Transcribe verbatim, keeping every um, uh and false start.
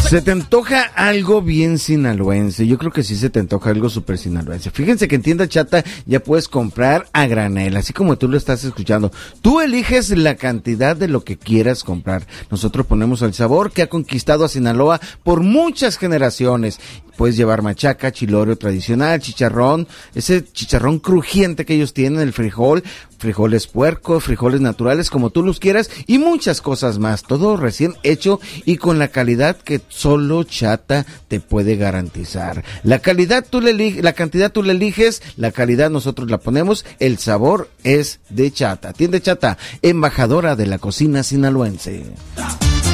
Se te antoja algo bien sinaloense. Yo creo que sí se te antoja algo súper sinaloense. Fíjense que en Tienda Chata ya puedes comprar a granel, así como tú lo estás escuchando. Tú eliges la cantidad de lo que quieras comprar. Nosotros ponemos el sabor que ha conquistado a Sinaloa por muchas generaciones. Puedes llevar machaca, chiloreo tradicional, chicharrón, ese chicharrón crujiente que ellos tienen, el frijol, frijoles puerco, frijoles naturales, como tú los quieras, y muchas cosas más. Todo recién hecho y con la calidad que solo Chata te puede garantizar. La calidad tú le eliges, la cantidad tú le eliges, la calidad nosotros la ponemos, el sabor es de Chata. Tienda Chata, embajadora de la cocina sinaloense.